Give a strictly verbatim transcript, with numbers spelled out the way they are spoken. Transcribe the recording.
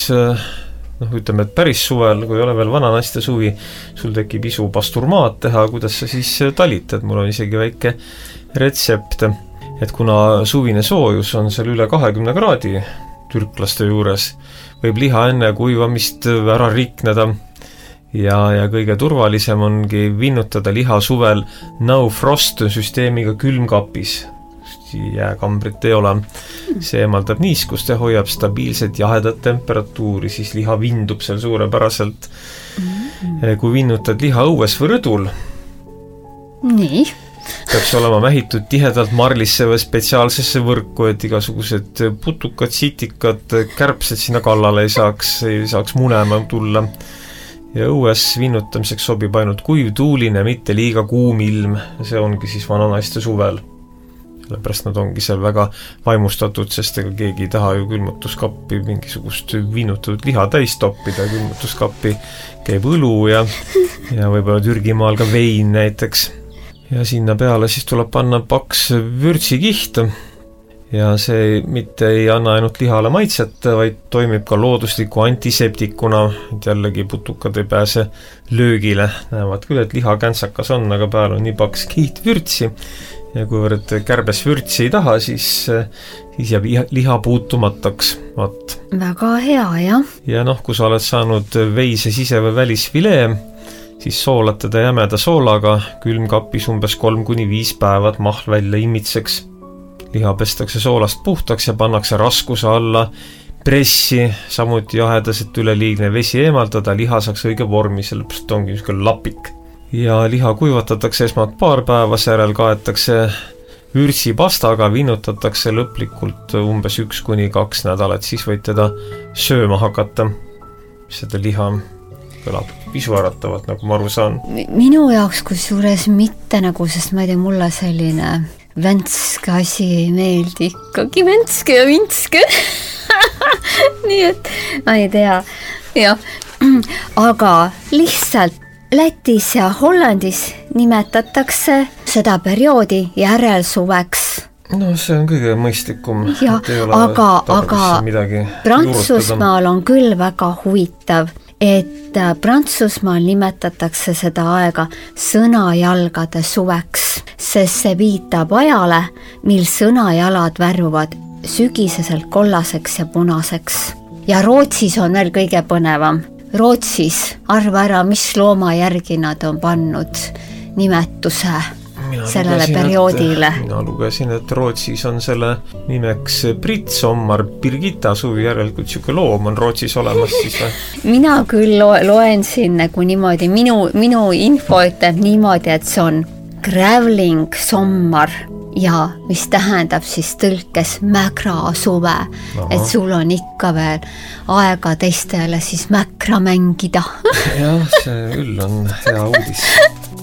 noh, ütleme, et päris suvel, kui ei ole veel vana naiste suvi, sul tekib isu pasturmaad teha, kuidas sa siis talitad, mul on isegi väike retsept, et kuna suvine soojus on seal üle kahekümne kraadi türklaste juures, võib liha enne kuivamist ära rikneda ja, ja kõige turvalisem ongi vinnutada liha suvel no frost süsteemiga külmkapis. Jääkambrit ei ole. See eemaldab niiskust ja hoiab stabiilset jahedat temperatuuri, siis liha vindub seal suurepäraselt. Mm-hmm. Kui vinnutad liha õues või rõdul, nii. peab see olema mähitud tihedalt marlisse või spetsiaalsesse võrku, et igasugused putukad, sitikad, kärbsed sinna kallale ei saaks, ei saaks munema tulla. Ja õues vinnutamiseks sobib ainult kuiv tuuline, mitte liiga kuum ilm. See ongi siis vananaiste suvel. Sellepärast nad ongi seal väga vaimustatud, sest ega keegi ei taha ju külmutuskappi mingisugust vinnutatud liha täis toppida. Külmutuskappi käib õlu ja, ja võib-olla Türgimaal ka vein näiteks. Ja sinna peale siis tuleb panna paks vürtsikiht. Ja see mitte ei anna ainult lihale maitset, vaid toimib ka loodusliku antiseptikuna, et jällegi putukad ei pääse löögile. Näevad küll, et liha käntsakas on, aga peal on nii paks kiht vürtsi. Ja kuivõrd kärbes vürtsi ei taha, siis, siis jääb liha puutumataks. Vat. Väga hea, jah. Ja noh, kui sa oled saanud veise sise- või välisfilee, siis soolad teda jämeda soolaga külmkapis umbes kolm kuni viis päevad mahl välja imitseks. Liha pestakse soolast puhtaks ja pannakse raskuse alla pressi, samuti jahedas, et üleliigne vesi eemaldada, liha saaks õige vormi, sellepärast ongi niisugune lapik. Ja liha kuivatatakse esmalt paar päeva, seejärel kaetakse vürtsipastaga, vinnutatakse lõplikult umbes üks kuni kaks nädalat, siis võid teda sööma hakata. Seda liha kõlab visuäratavalt, nagu ma aru saan. Minu jaoks kusjuures mitte nagu, sest ma ei tea, mulle selline ventske asi ei meeldi ikkagi, ventske ja vintske. Nii et, ma ei tea, jah. Aga lihtsalt Lätis ja Hollandis nimetatakse seda perioodi järelsuveks. No see on kõige mõistlikum. Ja, aga, aga Prantsusmaal on küll väga huvitav, et Prantsusmaal nimetatakse seda aega sõnajalgade suveks, sest see viitab ajale, mil sõnajalad värvuvad sügiseselt kollaseks ja punaseks. Ja Rootsis on veel kõige põnevam. Rootsis, arva ära, mis looma järgi nad on pannud nimetuse mina sellele lugesin, perioodile. Et, mina lugesin, et Rootsis on selle nimeks Brit Sommar, Birgitta suvi järelikult siuke loom on Rootsis olemas siis või? Mina küll lo- loen siin nagu niimoodi, minu, minu info ütleb niimoodi, et see on Grävling Sommar ja mis tähendab siis tõlkes mägra suve. Aha. Et sul on ikka veel aega teistele siis mäkra mängida. Jah, see küll on hea uudis.